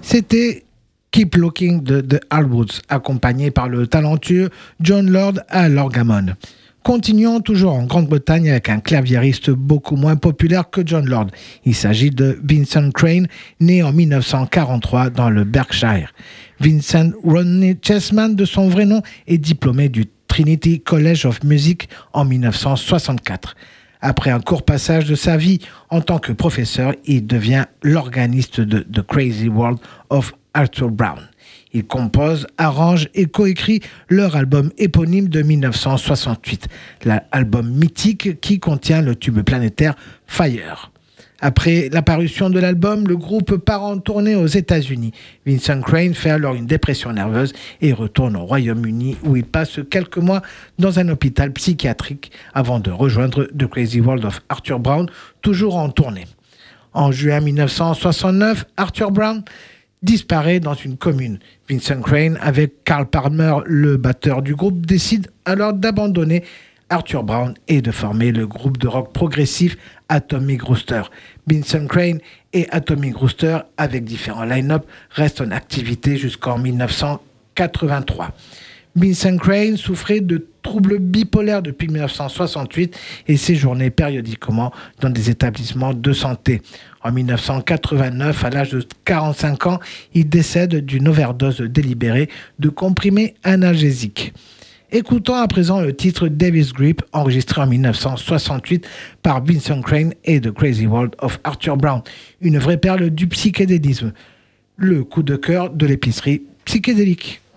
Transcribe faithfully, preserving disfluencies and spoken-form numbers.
C'était Keep Looking de The Hardwoods, accompagné par le talentueux Jon Lord à l'orgamon. Continuons toujours en Grande-Bretagne avec un claviériste beaucoup moins populaire que Jon Lord. Il s'agit de Vincent Crane, né en dix-neuf cent quarante-trois dans le Berkshire. Vincent Rodney Chessman, de son vrai nom, est diplômé du Trinity College of Music en dix-neuf cent soixante-quatre. Après un court passage de sa vie en tant que professeur, il devient l'organiste de The Crazy World of Arthur Brown. Il compose, arrange et coécrit leur album éponyme de dix-neuf cent soixante-huit, l'album mythique qui contient le tube planétaire Fire. Après l'apparition de l'album, le groupe part en tournée aux États-Unis. Vincent Crane fait alors une dépression nerveuse et retourne au Royaume-Uni où il passe quelques mois dans un hôpital psychiatrique avant de rejoindre The Crazy World of Arthur Brown, toujours en tournée. En juin dix-neuf cent soixante-neuf, Arthur Brown disparaît dans une commune. Vincent Crane, avec Carl Palmer, le batteur du groupe, décide alors d'abandonner Arthur Brown et de former le groupe de rock progressif Atomic Rooster. Vincent Crane et Atomic Rooster, avec différents line-up, restent en activité jusqu'en dix-neuf cent quatre-vingt-trois. Vincent Crane souffrait de troubles bipolaires depuis dix-neuf cent soixante-huit et séjournait périodiquement dans des établissements de santé. En dix-neuf cent quatre-vingt-neuf, à l'âge de quarante-cinq ans, il décède d'une overdose délibérée de comprimés analgésiques. Écoutons à présent le titre Davis Grip, enregistré en dix-neuf cent soixante-huit par Vincent Crane et The Crazy World of Arthur Brown, une vraie perle du psychédélisme, le coup de cœur de l'épicerie psychédélique.